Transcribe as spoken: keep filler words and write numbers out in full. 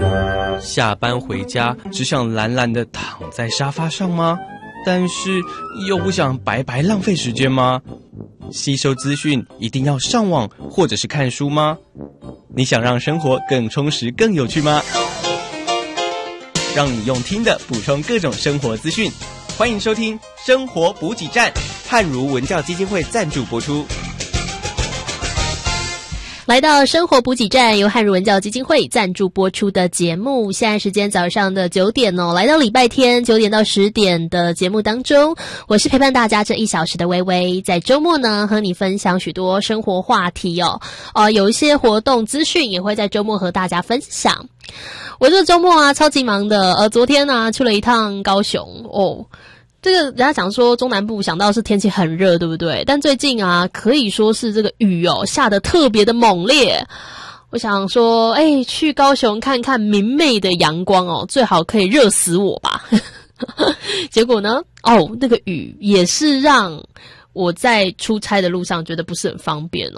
下班回家只想懒懒地躺在沙发上吗？但是又不想白白浪费时间吗？吸收资讯一定要上网或者是看书吗？你想让生活更充实更有趣吗？让你用听的补充各种生活资讯，欢迎收听生活补给站，汉儒文教基金会赞助播出。 来到生活补给站，由汉儒文教基金会赞助播出的节目，现在时间早上的九点哦，来到礼拜天九点到十点的节目当中，我是陪伴大家这一小时的微微，在周末呢和你分享许多生活话题哦，呃，有一些活动资讯也会在周末和大家分享。我这个周末啊超级忙的，呃，昨天呢、啊、去了一趟高雄哦。这个人家讲说中南部想到是天气很热，对不对？但最近啊，可以说是这个雨哦下得特别的猛烈。我想说，哎，去高雄看看明媚的阳光哦，最好可以热死我吧。结果呢，哦，那个雨也是让我在出差的路上觉得不是很方便哦。